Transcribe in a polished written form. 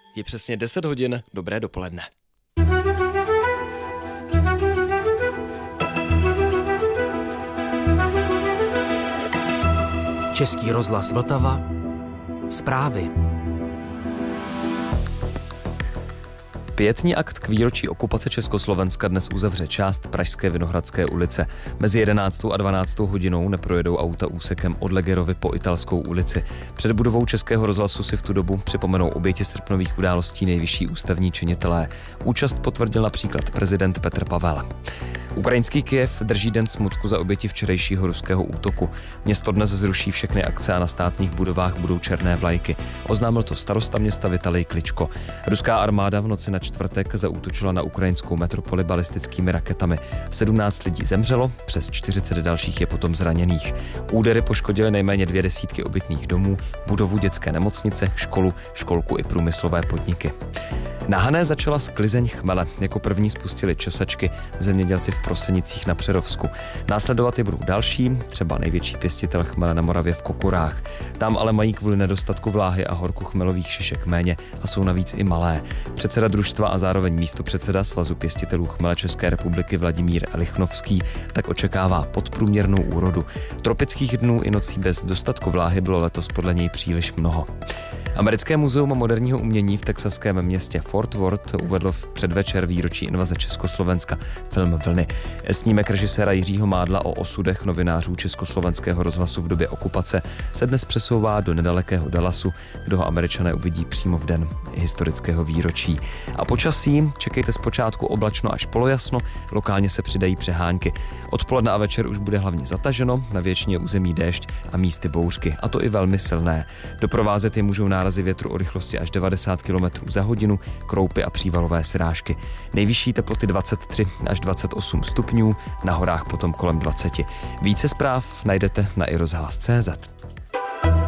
Je přesně 10 hodin, dobré dopoledne. Český rozhlas Vltava. Zprávy. Pietní akt k výročí okupace Československa dnes uzavře část Pražské Vinohradské ulice. Mezi 11. a 12. hodinou neprojedou auta úsekem od Legerovy po Italskou ulici. Před budovou Českého rozhlasu si v tu dobu připomenou oběti srpnových událostí nejvyšší ústavní činitelé. Účast potvrdil například prezident Petr Pavel. Ukrajinský Kyjev drží den smutku za oběti včerejšího ruského útoku. Město dnes zruší všechny akce a na státních budovách budou černé vlajky. Oznámil to starosta města Vitalij Kličko. Ruská armáda v noci na čtvrtek zaútočila na ukrajinskou metropoli balistickými raketami. 17 lidí zemřelo, přes 40 dalších je potom zraněných. Údery poškodily nejméně 200 obytných domů, budovu dětské nemocnice, školu, školku i průmyslové podniky. Na Hané začala sklizeň chmele. Jako první spustili česačky zemědělci v Prosenicích na Přerovsku. Následovat je budou další, třeba největší pěstitel chmele na Moravě v Kokurách. Tam ale mají kvůli nedostatku vláhy a horku chmelových šišek méně a jsou navíc i malé. Předseda družstva a zároveň místopředseda Svazu pěstitelů chmele České republiky Vladimír Lichnovský tak očekává podprůměrnou úrodu. Tropických dnů i nocí bez dostatku vláhy bylo letos podle něj příliš mnoho. Americké muzeum moderního umění v texaském městě Fort Worth uvedlo v předvečer výročí invaze Československa film Vlny. Snímek režiséra Jiřího Mádla o osudech novinářů Československého rozhlasu v době okupace se dnes přesouvá do nedalekého Dallasu, kde ho Američané uvidí přímo v den historického výročí. A počasí čekejte zpočátku oblačno až polojasno, lokálně se přidají přehánky. Odpoledne a večer už bude hlavně zataženo, na většině území déšť a místy bouřky, a to i velmi silné. Doprovázet je můžou nárazy větru o rychlosti až 90 km za hodinu, kroupy a přívalové srážky. Nejvyšší teploty 23 až 28 stupňů, na horách potom kolem 20. Více zpráv najdete na iRozhlas.cz.